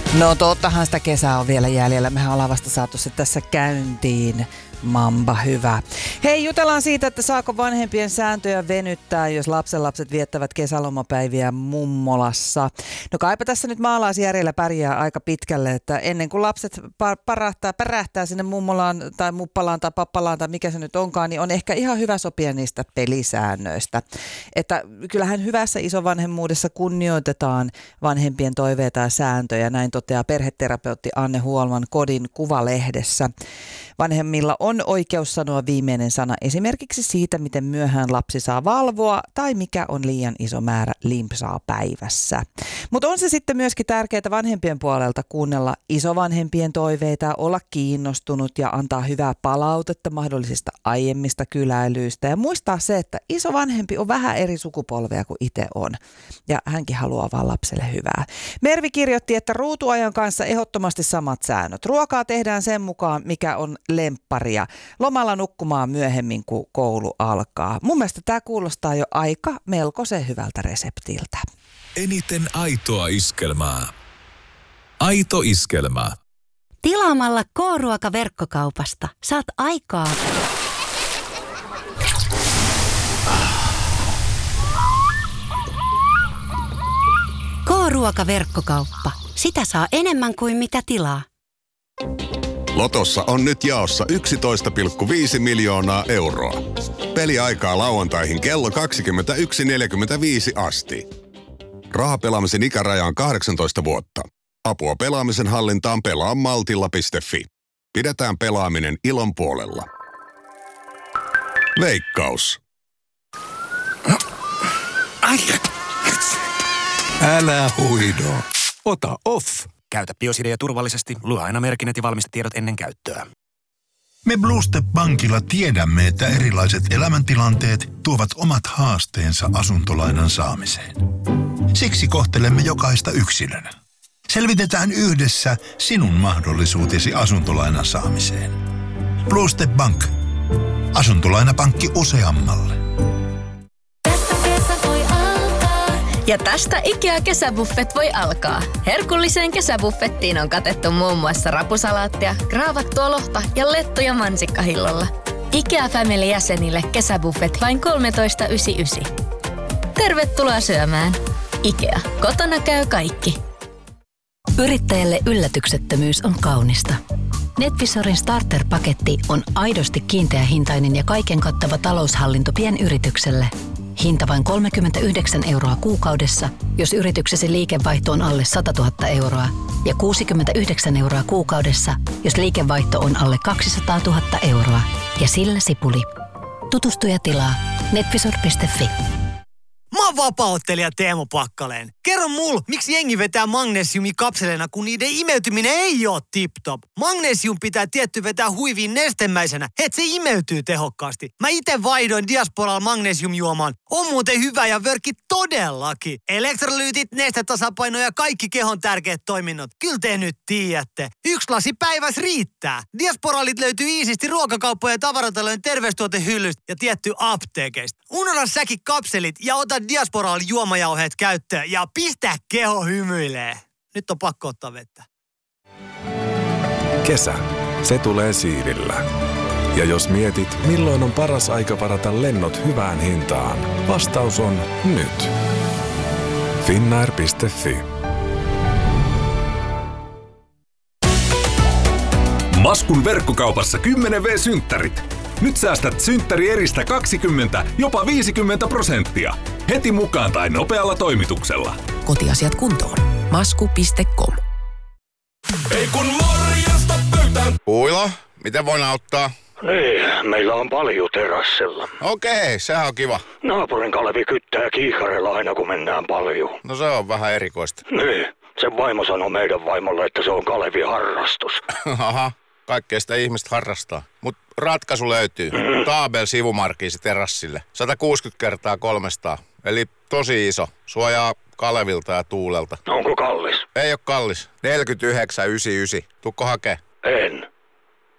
No tottahan sitä kesää on vielä jäljellä. Mehän ollaan vasta saatu se tässä käyntiin. Mamba, hyvä. Hei, jutellaan siitä, että saako vanhempien sääntöjä venyttää, jos lapsenlapset viettävät kesälomapäiviä mummolassa. No kaipa tässä nyt maalaisjärjellä pärjää aika pitkälle, että ennen kuin lapset pärähtää sinne mummolaan tai muppalaan tai pappalaan tai mikä se nyt onkaan, niin on ehkä ihan hyvä sopia niistä pelisäännöistä. Että kyllähän hyvässä isovanhemmuudessa kunnioitetaan vanhempien toiveita ja sääntöjä, näin toteaa perheterapeutti Anne Huolman Kodin Kuvalehdessä. Vanhemmilla on oikeus sanoa viimeinen sana esimerkiksi siitä, miten myöhään lapsi saa valvoa tai mikä on liian iso määrä limpsaa päivässä. Mutta on se sitten myöskin tärkeää vanhempien puolelta kuunnella isovanhempien toiveita, olla kiinnostunut ja antaa hyvää palautetta mahdollisista aiemmista kyläilyistä ja muistaa se, että isovanhempi on vähän eri sukupolvea kuin itse on ja hänkin haluaa vaan lapselle hyvää. Mervi kirjoitti, että ruutuajan kanssa ehdottomasti samat säännöt. Ruokaa tehdään sen mukaan, mikä on lempparia. Lomalla nukkumaan myöhemmin, kun koulu alkaa. Mun mielestä tämä kuulostaa jo aika melkoisen hyvältä reseptiltä. Eniten aitoa iskelmää. Aito iskelmä. Tilaamalla K-ruoka-verkkokaupasta saat aikaa. K-ruoka-verkkokauppa. Sitä saa enemmän kuin mitä tilaa. Lotossa on nyt jaossa 11,5 miljoonaa euroa. Peliaikaa lauantaihin kello 21.45 asti. Rahapelaamisen ikäraja on 18 vuotta. Apua pelaamisen hallintaan pelaa maltilla.fi. Pidetään pelaaminen ilon puolella. Veikkaus. Älä huido. Ota off. Käytä BioSideä turvallisesti. Lue aina merkinnät ja valmistetiedot ennen käyttöä. Me Blue Step Bankilla tiedämme, että erilaiset elämäntilanteet tuovat omat haasteensa asuntolainan saamiseen. Siksi kohtelemme jokaista yksilönä. Selvitetään yhdessä sinun mahdollisuutesi asuntolainan saamiseen. Blue Step Bank. Asuntolainapankki useammalle. Ja tästä IKEA-kesäbuffet voi alkaa. Herkulliseen kesäbuffettiin on katettu muun muassa rapusalaattia, graavattua lohta ja lettuja mansikkahillolla. IKEA Family-jäsenille kesäbuffet vain 13,99. Tervetuloa syömään. IKEA. Kotona käy kaikki. Yrittäjälle yllätyksettömyys on kaunista. NetVisorin starter-paketti on aidosti kiinteähintainen ja kaiken kattava taloushallinto pienyritykselle. Hinta vain 39 € kuukaudessa, jos yrityksesi liikevaihto on alle 100 000 euroa ja 69 € kuukaudessa, jos liikevaihto on alle 200 000 euroa. Ja sillä sipuli. Tutustu ja tilaa netvisor.fi. Mä oon vapaa-ottelija Teemu Pakkaleen. Kerro mulle, miksi jengi vetää magnesiumikapseleina, kun niiden imeytyminen ei oo tip-top. Magnesium pitää tietty vetää huiviin nestemäisenä, et se imeytyy tehokkaasti. Mä ite vaihdoin Diasporal magnesiumjuomaan. On muuten hyvä ja vörkki todellakin. Elektrolyytit, nestetasapaino ja kaikki kehon tärkeät toiminnot. Kyllä te nyt tiedätte. 1 lasi päivässä riittää. Diasporalit löytyy iisisti ruokakauppojen ja tavaratalojen terveystuotehyllystä ja tietty apteekeista. Unohda säkin kapselit ja ota Diasporal juomajauheet käyttöön ja pistä keho hymyilee. Nyt on pakko ottaa vettä. Kesä. Se tulee siivillä. Ja jos mietit, milloin on paras aika varata lennot hyvään hintaan, vastaus on nyt. Finnair.fi. Maskun verkkokaupassa 10V-synttärit. Nyt säästät synttärieristä 20, jopa 50%. Heti mukaan tai nopealla toimituksella. Kotiasiat kuntoon. Masku.com. Ei kun morjesta pöytään. Puilo, miten voin auttaa? Niin, meillä on paljon terassilla. Okei, sehän on kiva. Naapurin Kalevi kyttää kiikarilla aina kun mennään paljon. No se on vähän erikoista. Niin, sen vaimo sanoi meidän vaimolle, että se on Kalevi harrastus. Aha, kaikkea sitä ihmiset harrastaa. Mut ratkaisu löytyy. Taabel sivumarkiisi terassille. 160 × 300. Eli tosi iso. Suojaa Kalevilta ja tuulelta. Onko kallis? Ei oo kallis. 49,99. Tuukko hakee? En.